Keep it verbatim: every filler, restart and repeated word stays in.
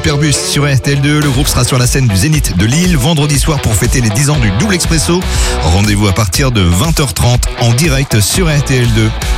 Superbus sur R T L deux. Le groupe sera sur la scène du Zénith de Lille vendredi soir pour fêter les dix ans du Double Expresso. Rendez-vous à partir de vingt heures trente en direct sur R T L deux.